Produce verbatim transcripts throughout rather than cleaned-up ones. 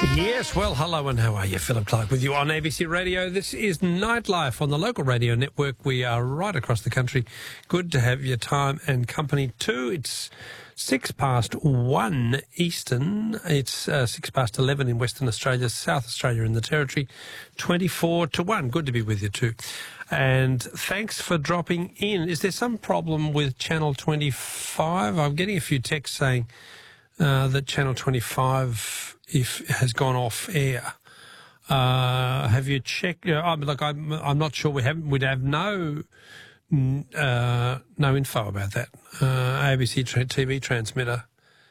Yes, well, hello and how are you? Philip Clark with you on A B C Radio. This is Nightlife on the local radio network. We are right across the country. Good to have your time and company too. It's six past one Eastern. It's uh, six past eleven in Western Australia, South Australia in the Territory. twenty-four to one. Good to be with you too. And thanks for dropping in. Is there some problem with Channel twenty-five? I'm getting a few texts saying uh, that Channel twenty-five if has gone off air. Uh, have you checked? Uh, I'm like I'm. I'm not sure. We haven't. We'd have no uh, no info about that. Uh, A B C tra- T V transmitter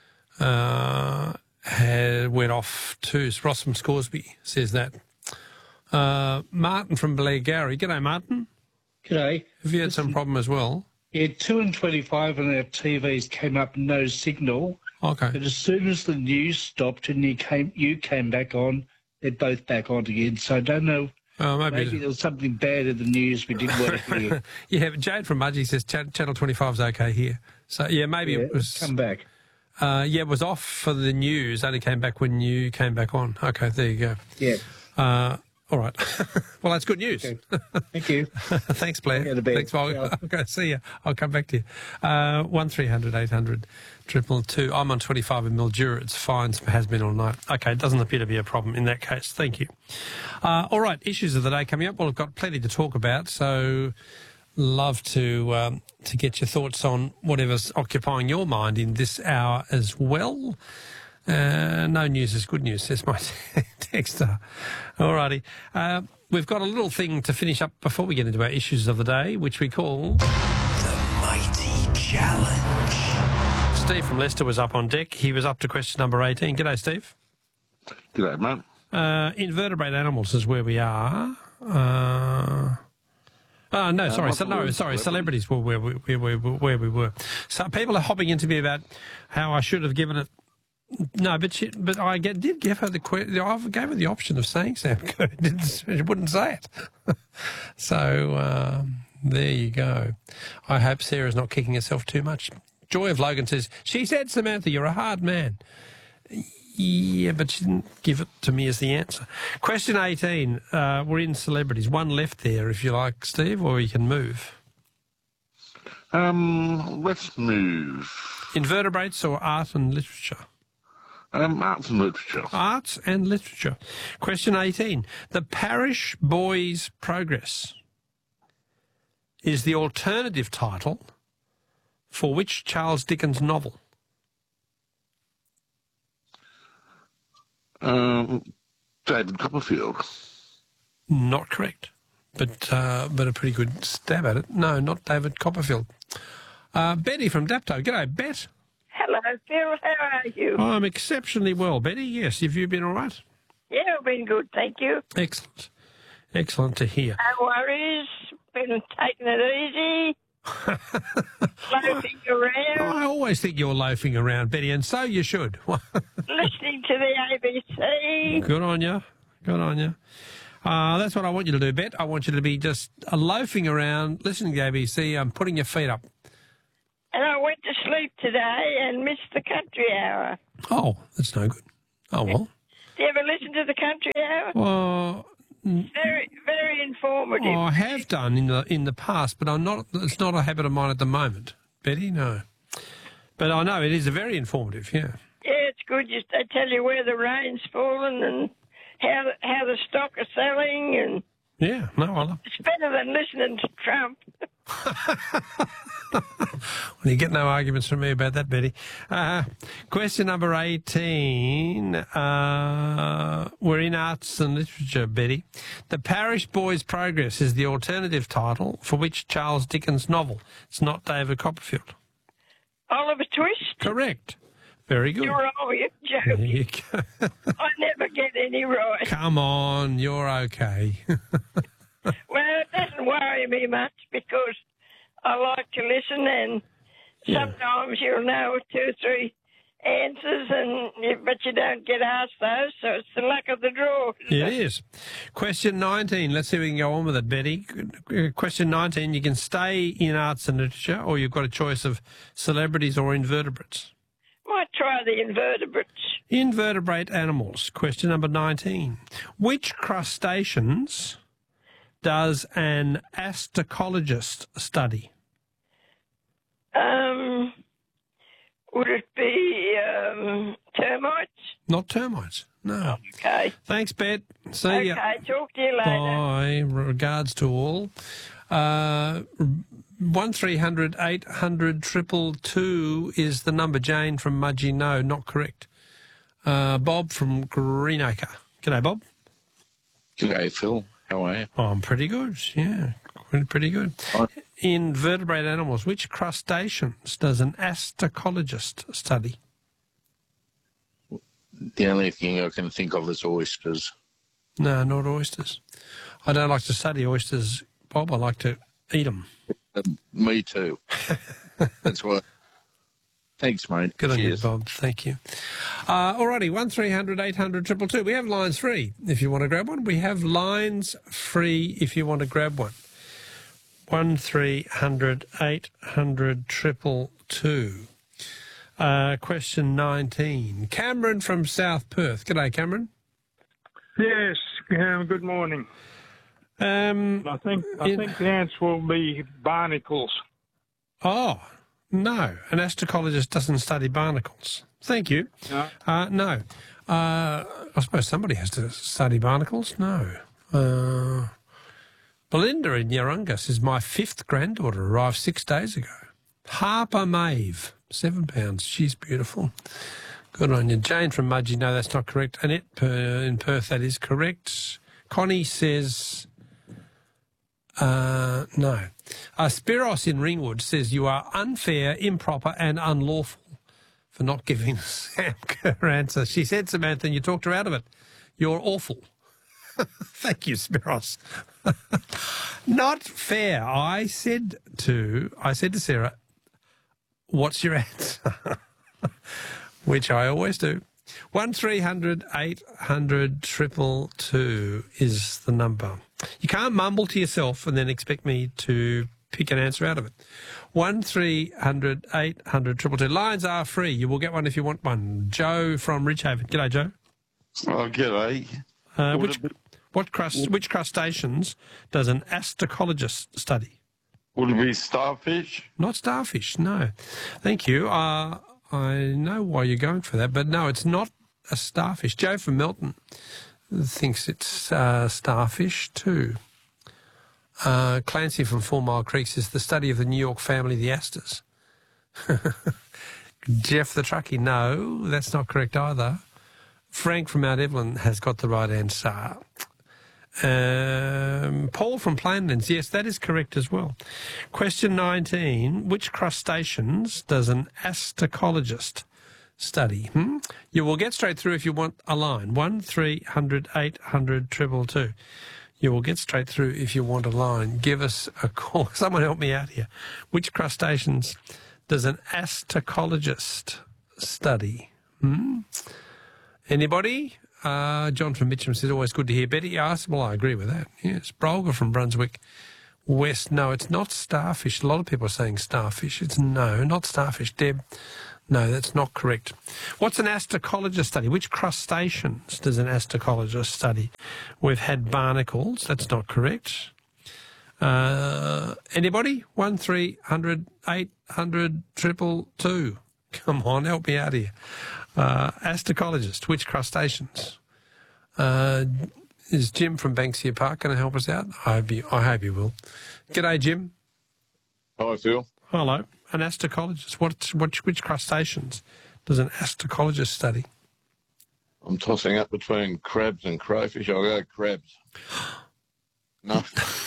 uh, had went off too. Ross from Scoresby says that. Uh, Martin from Blairgowrie. G'day, Martin. G'day. Have you had some problem as well? Yeah, two and twenty-five on our T Vs came up no signal. Okay. But as soon as the news stopped and you came, you came back on, they're both back on again. So I don't know. Oh, maybe, maybe there was something bad in the news we didn't want to hear. Yeah, but Jade from Mudgee says Ch- Channel twenty-five's okay here. So yeah, maybe Yeah, it was come back. Uh, yeah, it was off for the news. Only came back when you came back on. Okay, there you go. Yeah. Uh, all right. Well, that's good news. Okay. Thank you. Thanks, Blair. Go to bed. Thanks, Bob. Yeah. Okay, see you. I'll come back to you. Uh, one three hundred eight hundred triple two. I'm on twenty-five in Mildura. It's fine. Has been all night. Okay, it doesn't appear to be a problem in that case. Thank you. Uh, all right, issues of the day coming up. Well, I've got plenty to talk about, so love to um, to get your thoughts on whatever's occupying your mind in this hour as well. Uh, no news is good news, says my texter. All righty. Uh, we've got a little thing to finish up before we get into our issues of the day, which we call The Mighty Challenge. Steve from Leicester was up on deck. He was up to question number eighteen. G'day, Steve. G'day, mate. Uh, invertebrate animals is where we are. Uh, oh, no, sorry. So, no, sorry. Celebrities were where we, where, we, where we were. So people are hopping into me about how I should have given it. No, but she, but I get, did give her the que- I gave her the option of saying Sam Kerr. She wouldn't say it. So um, there you go. I hope Sarah's not kicking herself too much. Joy of Logan says, she said, Samantha, you're a hard man. Yeah, but she didn't give it to me as the answer. Question eighteen. Uh, we're in celebrities. One left there, if you like, Steve, or you can move. Um, let's move. Invertebrates or art and literature? Um, arts and literature. Arts and literature. Question eighteen. The Parish Boys' Progress is the alternative title for which Charles Dickens novel? Um, David Copperfield. Not correct, but uh, but a pretty good stab at it. No, not David Copperfield. Uh, Betty from Dapto. G'day, Bet. Hello, Phil. How are you? I'm exceptionally well, Betty. Yes, have you been all right? Yeah, I've been good, thank you. Excellent. Excellent to hear. No worries. Been taking it easy. Loafing around. I always think you're loafing around, Betty, and so you should. Listening to the A B C. Good on you. Good on you. Uh, that's what I want you to do, Bet. I want you to be just uh, loafing around, listening to the A B C, and um, putting your feet up. And I went to sleep today and missed the country hour. Oh, that's no good. Oh, well. Do you ever listen to the country hour? Well, Very, very informative. oh, I have done in the in the past, but I'm not. It's not a habit of mine at the moment, Betty. No, but I know it is a very informative. Yeah. Yeah, it's good. You, they tell you where the rain's fallen and how the, how the stock are selling, and Yeah. No, I love. it's better than listening to Trump. Well, you get no arguments from me about that, Betty. Uh, question number eighteen. Uh, we're in arts and literature, Betty. The Parish Boys' Progress is the alternative title for which Charles Dickens novel? It's not David Copperfield. Oliver Twist. Correct. Very good. You're all you're There joking. you go. I never get any right. Come on, you're okay. Well, it doesn't worry me much because I like to listen, and Yeah. sometimes you'll know two or three answers, and but you don't get asked those, so it's the luck of the draw. It is. Question nineteen. Let's see if we can go on with it, Betty. Question nineteen. You can stay in arts and literature, or you've got a choice of celebrities or invertebrates. Might try the invertebrates. Invertebrate animals. Question number nineteen. Which crustaceans does an astacologist study? Um, would it be um, termites? Not termites. No. Okay. Thanks, Bet. See Okay, ya. talk to you later. Bye. Regards to all. Uh, one three hundred eight hundred triple two is the number. Jane from Mudgee. No, not correct. Uh, Bob from Greenacre. G'day, Bob. G'day, Phil. How are you? Oh, I'm pretty good. Yeah, pretty, pretty good. Hi. In vertebrate animals, which crustaceans does an astacologist study? The only thing I can think of is oysters. No, not oysters. I don't like to study oysters, Bob. I like to eat them. Um, me too. That's why. Thanks, mate. Good on you, Cheers. Bob. Thank you. Uh, alrighty, one three hundred eight hundred two two. We have lines free if you want to grab one. We have lines free if you want to grab one. one three hundred eight hundred two two. Uh, question nineteen. Cameron from South Perth. G'day, Cameron. Yes, um, good morning. Um, I think I in- think the answer will be barnacles. oh, no. An astacologist doesn't study barnacles. Thank you. No. Uh, no. Uh, I suppose somebody has to study barnacles. No. Uh, Belinda in Yarrungus is my fifth granddaughter, arrived six days ago. Harper Maeve, seven pounds. She's beautiful. Good on you. Jane from Mudgee, no, that's not correct. Annette per, in Perth, that is correct. Connie says, uh, no. Uh, Spiros in Ringwood says you are unfair, improper and unlawful for not giving Sam her answer. She said, Samantha, and you talked her out of it. You're awful. Thank you, Spiros. Not fair. I said to I said to Sarah, what's your answer? Which I always do. One three hundred eight hundred triple two is the number. You can't mumble to yourself and then expect me to pick an answer out of it. One three hundred eight hundred triple two. Lines are free. You will get one if you want one. Joe from Ridgehaven. G'day, Joe. Oh, g'day. Uh, Would which it be- what crust, which crustaceans does an astacologist study? Would it be starfish? Not starfish, no. Thank you. Uh, I know why you're going for that, but no, it's not a starfish. Joe from Melton thinks it's uh, starfish too. Uh, Clancy from Four Mile Creek says the study of the New York family, the Astors. Jeff the Truckie, no, that's not correct either. Frank from Mount Evelyn has got the right answer. Um, Paul from Plainlands, yes, that is correct as well. Question nineteen, which crustaceans does an astacologist study? Hmm? You will get straight through if you want a line. one three hundred eight hundred two two two. You will get straight through if you want a line. Give us a call. Someone help me out here. Which crustaceans does an astacologist study? Hmm? Anybody? Uh, John from Mitcham says, always good to hear. Betty asks, well, I agree with that. Yes. Brolga from Brunswick West, no, it's not starfish. A lot of people are saying starfish. It's no, not starfish. Deb, no, that's not correct. What's an astacologist study? Which crustaceans does an astacologist study? We've had barnacles. That's not correct. Uh, anybody? One three hundred eight hundred triple two. Come on, help me out here. Uh, astacologist, which crustaceans? Uh, is Jim from Banksia Park going to help us out? I hope you, I hope you will. G'day, Jim. How I feel? Hello. An astacologist. What, what, which crustaceans does an astacologist study? I'm tossing up between crabs and crayfish. I'll go crabs. No.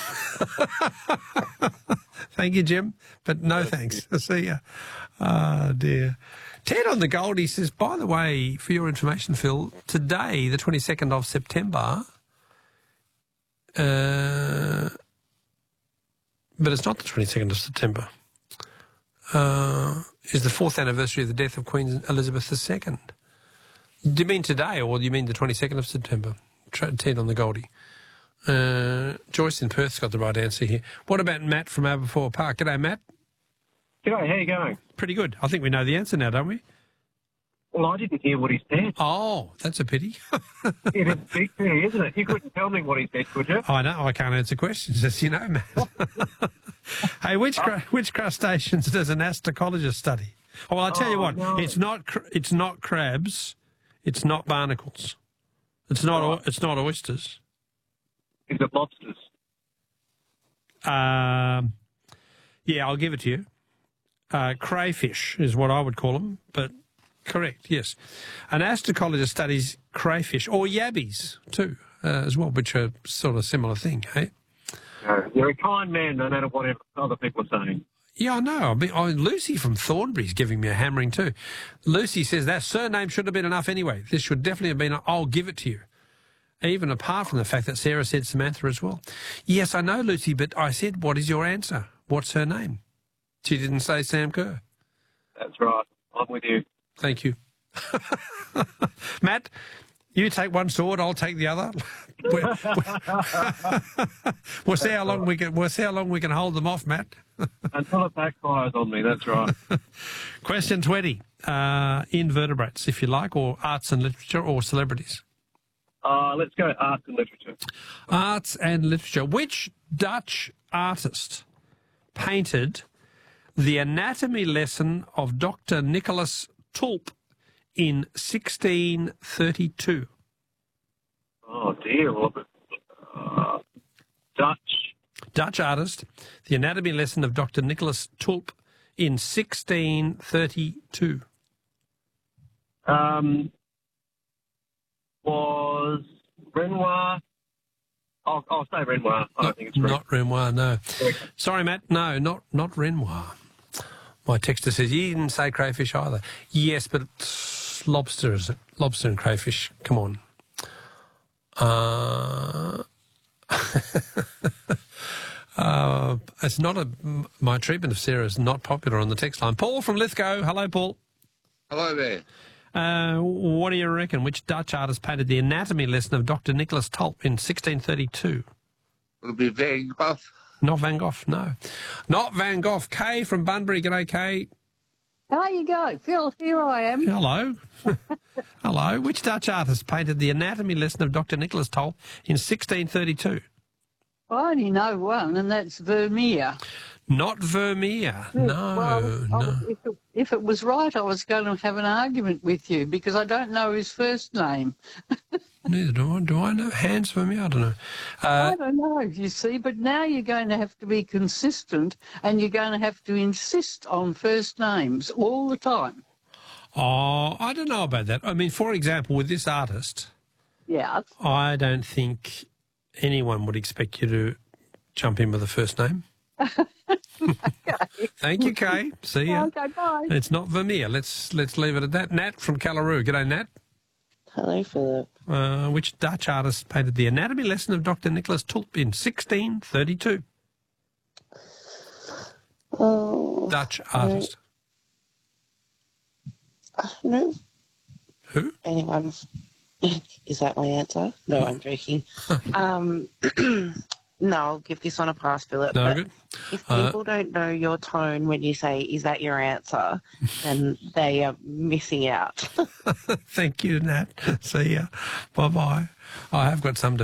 Thank you, Jim, but no thanks. See ya. Oh, dear. Ted on the Goldie says, by the way, for your information, Phil, today, the twenty-second of September, uh, but it's not the twenty-second of September, uh, is the fourth anniversary of the death of Queen Elizabeth the Second. Do you mean today, or do you mean the twenty-second of September? Ted on the Goldie. Uh, Joyce in Perth's got the right answer here. What about Matt from Aberfoyle Park? G'day, Matt. G'day, how you going? Pretty good. I think we know the answer now, don't we? Well, I didn't hear what he said. Oh, that's a pity. It is big pity, isn't it? You couldn't tell me what he said, could you? I know, I can't answer questions, as you know, Matt. Hey, which cru- which crustaceans does an astacologist study? Oh, well, I'll tell you Oh, what, no. it's not cr- it's not crabs, it's not barnacles, it's not o- it's not oysters. Is it lobsters? Um, yeah, I'll give it to you. Uh, crayfish is what I would call them, but correct, yes. An astacologist studies crayfish, or yabbies too, uh, as well, which are sort of similar thing, hey? No. You're a kind man, no matter what other people are saying. Yeah, I know. I mean, oh, Lucy from Thornbury's giving me a hammering too. Lucy says that surname should have been enough anyway. This should definitely have been, a, I'll give it to you. Even apart from the fact that Sarah said Samantha as well. Yes, I know, Lucy, but I said, what is your answer? What's her name? She didn't say Sam Kerr. That's right. I'm with you. Thank you. Matt, you take one sword, I'll take the other. we'll, we'll see how long we can. We'll see how long we can hold them off, Matt. Until it backfires on me, that's right. Question twenty: uh, invertebrates, if you like, or arts and literature, or celebrities. Uh, let's go arts and literature. Arts and literature. Which Dutch artist painted the anatomy lesson of Doctor Nicholas Tulp in sixteen thirty-two? Oh, dear. Well, uh, Dutch. Dutch artist, the anatomy lesson of Doctor Nicholas Tulp in sixteen thirty-two. Um, was Renoir. I'll, I'll say Renoir. I don't think it's Renoir. Not Renoir, no. Sorry, Matt. No, not not Renoir. My texter says, you didn't say crayfish either. Yes, but it's lobster, is it? Lobster and crayfish. Come on. Uh, uh, it's not a... My treatment of Sarah is not popular on the text line. Paul from Lithgow. Hello, Paul. Hello there. Uh, what do you reckon? Which Dutch artist painted the anatomy lesson of Doctor Nicholas Tulp in sixteen thirty-two? It'll be Van Gogh. Not Van Gogh, no. Not Van Gogh. Kay from Bunbury. G'day, Kay. There you go. Phil, here I am. Hello. Hello. Which Dutch artist painted the anatomy lesson of Doctor Nicholas Tulp in sixteen thirty-two? I only know one, and that's Vermeer. Not Vermeer. No, well, I, no. if, it, if it was right, I was going to have an argument with you because I don't know his first name. Neither do I. Do I know Hans Vermeer? I don't know. Uh, I don't know, you see, but now you're going to have to be consistent and you're going to have to insist on first names all the time. oh, I don't know about that. I mean, for example, with this artist, Yeah. I don't think anyone would expect you to jump in with a first name. Okay. Thank you, Kay. See ya. Okay, bye. It's not Vermeer. Let's let's leave it at that. Nat from Callaroo. G'day, Nat. Hello, Philip. Uh, which Dutch artist painted the anatomy lesson of Doctor Nicholas Tulp in sixteen thirty-two? Oh, Dutch artist. I don't know. Who? Anyone. Is that my answer? No, I'm joking. um, no, I'll give this one a pass, Philip. No, but good. If Uh, people don't know your tone when you say, is that your answer, then they are missing out. Thank you, Nat. See ya. Bye-bye. I have got some to